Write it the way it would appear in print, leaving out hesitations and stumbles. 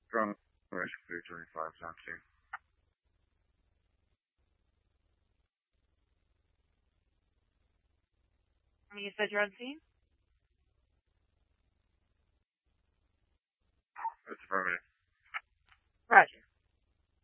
From Rescue 25 something. You said you're on scene? That's affirmative. Roger.